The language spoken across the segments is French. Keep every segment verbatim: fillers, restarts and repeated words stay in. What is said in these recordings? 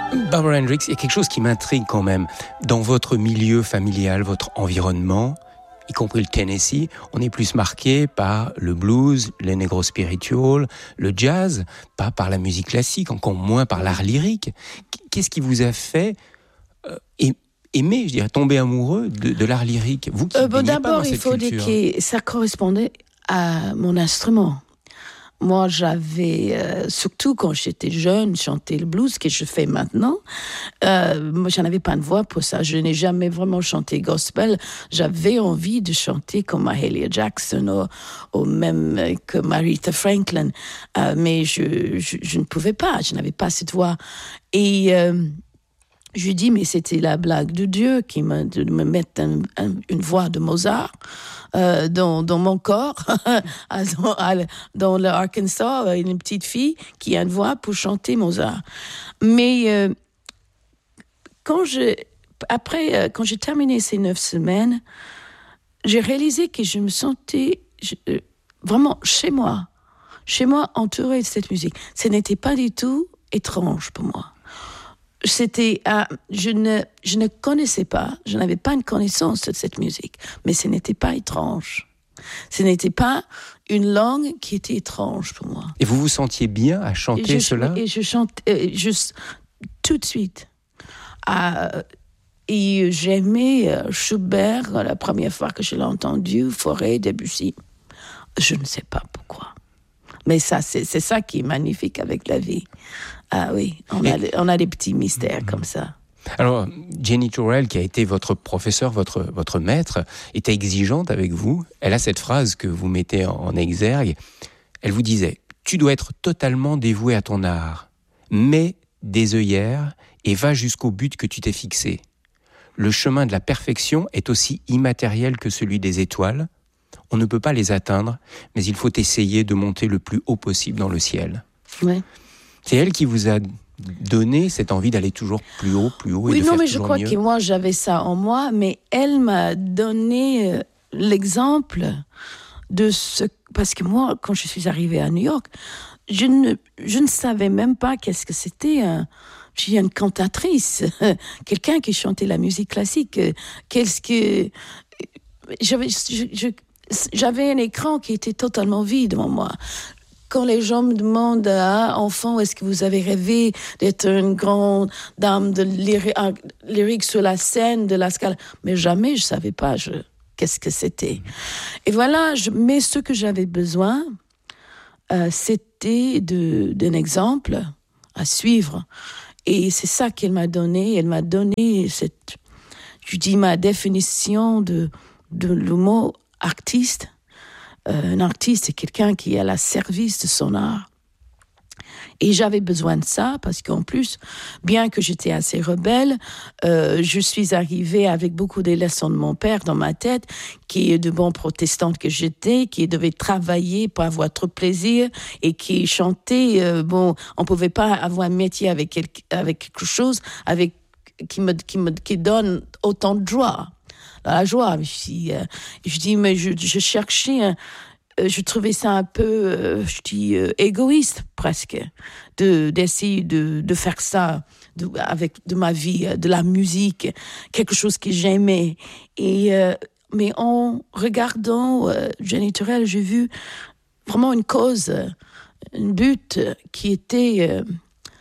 Barbara Hendricks, il y a quelque chose qui m'intrigue quand même. Dans votre milieu familial, votre environnement, y compris le Tennessee, on est plus marqué par le blues, le negro spiritual, le jazz, pas par la musique classique, encore moins par l'art lyrique. Qu'est-ce qui vous a fait euh, aimer, je dirais, tomber amoureux de, de l'art lyrique, vous qui euh, bon, baignez pas dans cette culture? D'abord, il faut dire que ça correspondait à mon instrument. Moi, j'avais, euh, surtout quand j'étais jeune, chanté le blues, que je fais maintenant. Euh, moi, j'en avais pas de voix pour ça. Je n'ai jamais vraiment chanté gospel. J'avais envie de chanter comme Mahalia Jackson ou, ou même comme Aretha Franklin. Euh, mais je, je, je ne pouvais pas. Je n'avais pas cette voix. Et euh, je lui dis, mais c'était la blague de Dieu qui me, de me mettre un, un, une voix de Mozart. Euh, dans, dans mon corps, dans, dans le Arkansas, une petite fille qui a une voix pour chanter Mozart. Mais euh, quand je, après, euh, quand j'ai terminé ces neuf semaines, j'ai réalisé que je me sentais je, euh, vraiment chez moi, chez moi entourée de cette musique. Ce n'était pas du tout étrange pour moi. C'était, euh, je ne, je ne connaissais pas, je n'avais pas une connaissance de cette musique, mais ce n'était pas étrange. Ce n'était pas une langue qui était étrange pour moi. Et vous vous sentiez bien à chanter et je, cela? Et je chantais, euh, juste tout de suite. Euh, et j'aimais euh, Schubert la première fois que je l'ai entendu, Fauré, Debussy. Je ne sais pas pourquoi. Mais ça, c'est, c'est ça qui est magnifique avec la vie. Ah oui, on a, Et... on a des petits mystères comme ça. Alors, Jenny Turrell, qui a été votre professeur, votre, votre maître, était exigeante avec vous. Elle a cette phrase que vous mettez en, en exergue. Elle vous disait « Tu dois être totalement dévoué à ton art. Mets des œillères et va jusqu'au but que tu t'es fixé. Le chemin de la perfection est aussi immatériel que celui des étoiles. On ne peut pas les atteindre, mais il faut essayer de monter le plus haut possible dans le ciel. » Ouais. C'est elle qui vous a donné cette envie d'aller toujours plus haut, plus haut et oui, de non, faire mais toujours je crois mieux. que moi, j'avais ça en moi, mais elle m'a donné euh, l'exemple de ce... Parce que moi, quand je suis arrivée à New York, je ne, je ne savais même pas qu'est-ce que c'était un... Je suis une cantatrice, quelqu'un qui chantait la musique classique. Qu'est-ce que... J'avais, je, je, j'avais un écran qui était totalement vide devant moi. Quand les gens me demandent, ah, enfant, est-ce que vous avez rêvé d'être une grande dame de lyrique sur la scène de la Scala? Mais jamais je savais pas je, qu'est-ce que c'était. Et voilà, je, mais ce que j'avais besoin, euh, c'était de, d'un exemple à suivre. Et c'est ça qu'elle m'a donné. Elle m'a donné cette, je dis ma définition de, de le mot artiste. Euh, un artiste, c'est quelqu'un qui est à la service de son art. Et j'avais besoin de ça parce qu'en plus, bien que j'étais assez rebelle, euh, je suis arrivée avec beaucoup des leçons de mon père dans ma tête, qui est de bon protestante que j'étais, qui devait travailler pour avoir trop de plaisir et qui chantait. Euh, bon, on pouvait pas avoir un métier avec quelque, avec quelque chose avec qui me qui me qui donne autant de joie. La joie. Je, euh, je dis, mais je, je cherchais, un, euh, je trouvais ça un peu, euh, je dis, euh, égoïste presque, de, d'essayer de, de faire ça de, avec de ma vie, de la musique, quelque chose que j'aimais. Et, euh, mais en regardant euh, Jenny Turrell, j'ai vu vraiment une cause, un but qui était euh,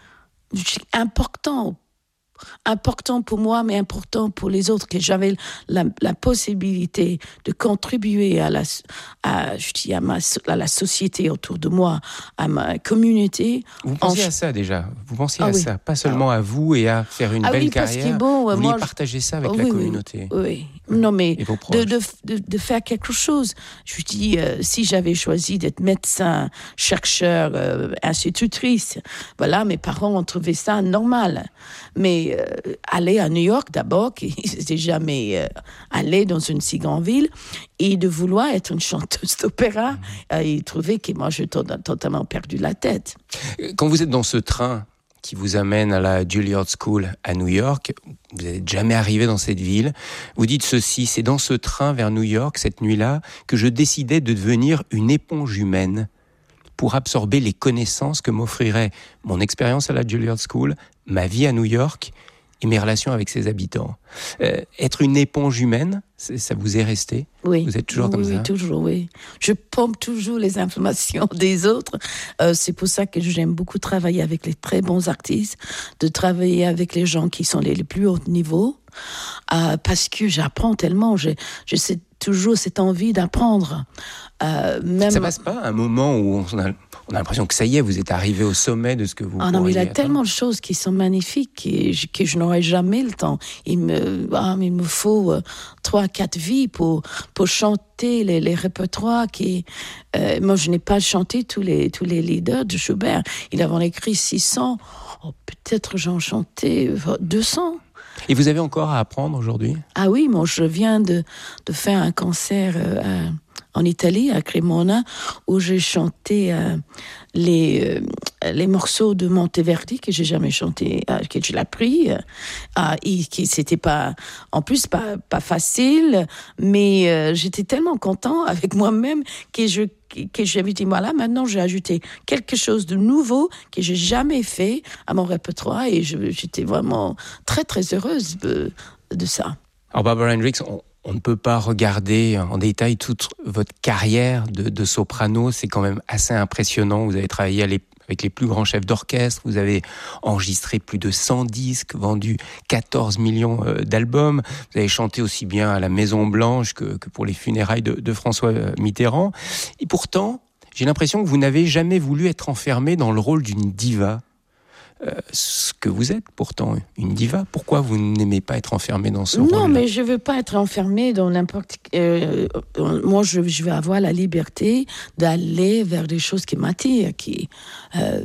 important important pour moi, mais important pour les autres, que j'avais la, la possibilité de contribuer à la, à, je dis à, ma, à la société autour de moi, à ma communauté. Vous pensiez en... à ça déjà, vous pensiez ah, à oui. ça, pas seulement ah. à vous et à faire une ah, belle oui, carrière, bon, vous vouliez moi, partager ça avec oui, la oui, communauté. Oui, oui. Non, mais de, de, de, de faire quelque chose. Je dis, euh, si j'avais choisi d'être médecin, chercheur, euh, institutrice, voilà, mes parents ont trouvé ça normal. Mais euh, aller à New York d'abord, qui n'étaient jamais euh, allé dans une si grande ville, et de vouloir être une chanteuse d'opéra, mmh. euh, ils trouvaient que moi, j'ai to- totalement perdu la tête. Quand vous êtes dans ce train qui vous amène à la Juilliard School à New York, vous n'êtes jamais arrivé dans cette ville, vous dites ceci, c'est dans ce train vers New York, cette nuit-là, que je décidais de devenir une éponge humaine pour absorber les connaissances que m'offrirait mon expérience à la Juilliard School, ma vie à New York et mes relations avec ses habitants. Euh, être une éponge humaine, ça vous est resté? Oui. Vous êtes toujours oui, comme oui, ça? Oui, toujours, oui. Je pompe toujours les informations des autres. Euh, c'est pour ça que j'aime beaucoup travailler avec les très bons artistes, de travailler avec les gens qui sont les, les plus hauts niveaux, euh, parce que j'apprends tellement. J'ai, j'ai toujours cette envie d'apprendre. Euh, même... Ça passe pas un moment où on a, on a l'impression que ça y est, vous êtes arrivé au sommet de ce que vous Ah non, mais il y a atteindre. tellement de choses qui sont magnifiques et je, que je n'aurai jamais le temps. Il me, ah, il me faut euh, trois, quatre vies pour, pour chanter les, les répertoires qui... Euh, moi, je n'ai pas chanté tous les, tous les leaders de Schubert. Il avait écrit six cents. Oh, peut-être j'en chantais deux cents. Et vous avez encore à apprendre aujourd'hui? Ah oui, moi, je viens de, de faire un concert euh, en Italie, à Cremona, où j'ai chanté euh, les, euh, les morceaux de Monteverdi que j'ai jamais chanté, euh, que je l'ai appris, euh, et qui c'était pas, en plus pas pas facile, mais euh, j'étais tellement content avec moi-même que je que j'avais dit voilà, maintenant j'ai ajouté quelque chose de nouveau que j'ai jamais fait à mon répertoire et je, j'étais vraiment très très heureuse de, de ça. Alors Barbara Hendricks, on, on ne peut pas regarder en détail toute votre carrière de, de soprano, c'est quand même assez impressionnant. Vous avez travaillé à avec les plus grands chefs d'orchestre, vous avez enregistré plus de cent disques, vendu quatorze millions d'albums, vous avez chanté aussi bien à la Maison Blanche que, que pour les funérailles de, de François Mitterrand. Et pourtant, j'ai l'impression que vous n'avez jamais voulu être enfermé dans le rôle d'une diva. Euh, ce que vous êtes pourtant une diva. Pourquoi vous n'aimez pas être enfermé dans ce non, rôle-là? Non, mais je veux pas être enfermé dans n'importe. Euh, moi, je, je veux avoir la liberté d'aller vers des choses qui m'attirent, qui. Euh,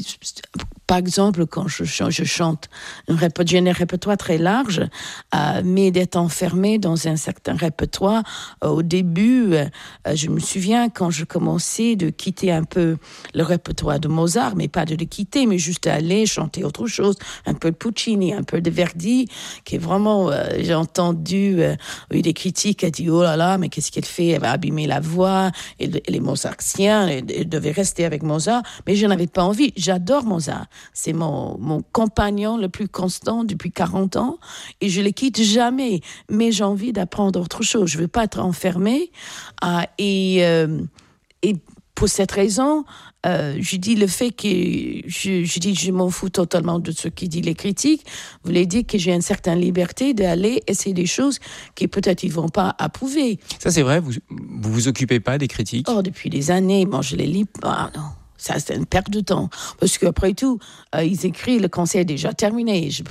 par exemple, quand je, je chante, un répertoire, j'ai un répertoire très large, euh, mais d'être enfermé dans un certain répertoire. Euh, au début, euh, je me souviens quand je commençais de quitter un peu le répertoire de Mozart, mais pas de le quitter, mais juste aller chanter autre chose, un peu de Puccini, un peu de Verdi, qui est vraiment, euh, j'ai entendu euh, eu des critiques qui ont dit oh là là, mais qu'est-ce qu'elle fait, elle va abîmer la voix, et, et les Mozartiens, elle, elle devait rester avec Mozart, mais je n'avais pas envie. J'adore Mozart, c'est mon, mon compagnon le plus constant depuis quarante ans, et je le quitte jamais, mais j'ai envie d'apprendre autre chose, je veux pas être enfermée, euh, et, euh, et pour cette raison, euh, je dis le fait que je, je dis je m'en fous totalement de ce qui dit les critiques, voulait dire que j'ai une certaine liberté d'aller essayer des choses qui peut-être ils vont pas approuver. Ça c'est vrai, vous vous vous occupez pas des critiques? Oh, depuis des années, moi je les lis pas, non. Ça, c'est une perte de temps. Parce qu'après tout, euh, ils écrivent, le concert est déjà terminé. Je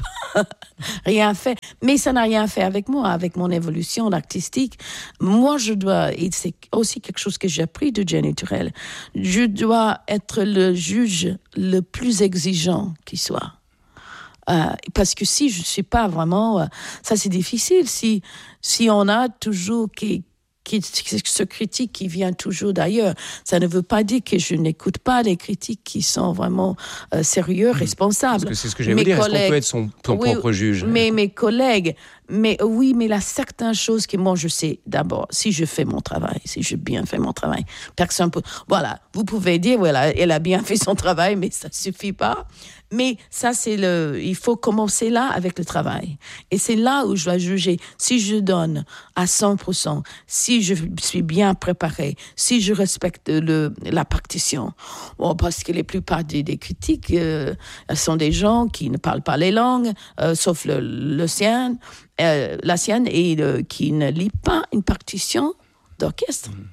rien fait. Mais ça n'a rien fait avec moi, avec mon évolution artistique. Moi, je dois, et c'est aussi quelque chose que j'ai appris de Jenny Turrell, je dois être le juge le plus exigeant qui soit. Euh, parce que si je ne suis pas vraiment... Euh, ça, c'est difficile. Si, si on a toujours... Qui, Qui, ce critique qui vient toujours d'ailleurs. Ça ne veut pas dire que je n'écoute pas les critiques qui sont vraiment euh, sérieux, responsables. Parce que c'est ce que j'allais vous dire, collègues, est-ce qu'on peut être son, son oui, propre juge? Mais mes collègues, mais oui, mais il y a certaines choses que moi je sais d'abord, si je fais mon travail, si j'ai bien fait mon travail, personne peut... Voilà, vous pouvez dire, voilà, elle a bien fait son travail, mais ça ne suffit pas. Mais ça, c'est le... Il faut commencer là avec le travail. Et c'est là où je dois juger. Si je donne à cent pour cent, si je suis bien préparé, si je respecte le, la partition. Bon, parce que la plupart des, des critiques euh, sont des gens qui ne parlent pas les langues, euh, sauf le, le sien, euh, la sienne, et euh, qui ne lit pas une partition d'orchestre. Mmh.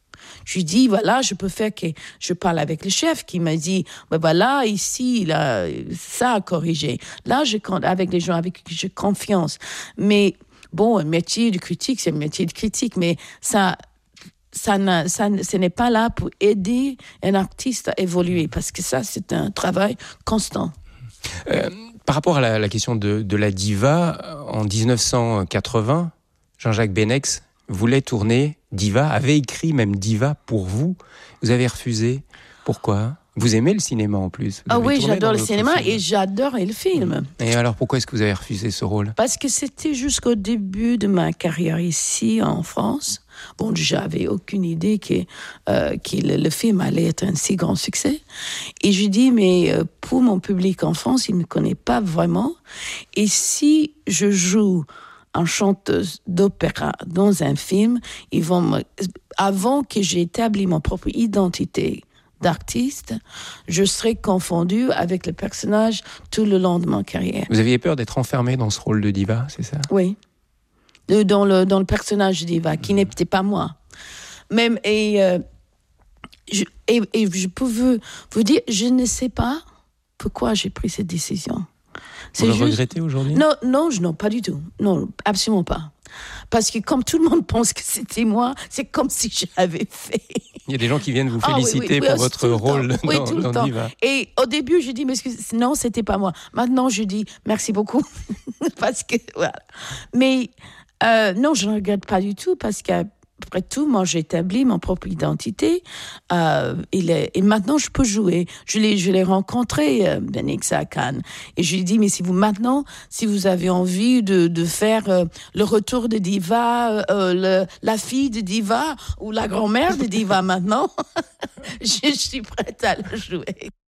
Je lui dis, voilà, je peux faire que je parle avec le chef qui m'a dit, ben voilà, ici, là, ça a corrigé. Là, je compte avec les gens avec qui j'ai confiance. Mais bon, un métier de critique, c'est un métier de critique, mais ça, ça, n'a, ça, ce n'est pas là pour aider un artiste à évoluer, parce que ça, c'est un travail constant. Euh, par rapport à la, la question de, de la diva, en dix-neuf cent quatre-vingts, Jean-Jacques Benex voulait tourner Diva, avait écrit même Diva pour vous. Vous avez refusé. Pourquoi? Vous aimez le cinéma en plus? Vous ah oui, j'adore le cinéma film. Et j'adore le film. Et alors pourquoi est-ce que vous avez refusé ce rôle? Parce que c'était jusqu'au début de ma carrière ici en France. Bon, j'avais aucune idée que, euh, que le, le film allait être un si grand succès. Et je dis, mais euh, pour mon public en France, il ne me connaît pas vraiment. Et si je joue en chanteuse d'opéra dans un film, ils vont me... avant que j'ai établi mon propre identité d'artiste, je serai confondue avec le personnage tout le long de ma carrière. Vous aviez peur d'être enfermée dans ce rôle de diva, c'est ça? Oui. Dans le, dans le personnage de diva, qui n'était pas moi. Même, et, euh, je, et, et je peux vous, vous dire, je ne sais pas pourquoi j'ai pris cette décision. C'est vous le juste... regrettez aujourd'hui? Non, non, non, pas du tout. Non, absolument pas. Parce que comme tout le monde pense que c'était moi, c'est comme si je l'avais fait. Il y a des gens qui viennent vous féliciter ah, oui, oui, oui, pour votre rôle oui, dans, tout le dans temps. Diva. Et au début, je dis, mais non, c'était pas moi. Maintenant, je dis, merci beaucoup. Parce que, voilà. Mais, euh, non, je ne regrette pas du tout parce que, après tout, moi, j'ai établi mon propre identité. Euh, il est, et maintenant, je peux jouer. Je l'ai, je l'ai rencontré, euh, Benixa à Cannes. Et je lui ai dit, mais si vous, maintenant, si vous avez envie de, de faire euh, le retour de Diva, euh, le, la fille de Diva ou la grand-mère de Diva maintenant, je, je suis prête à le jouer.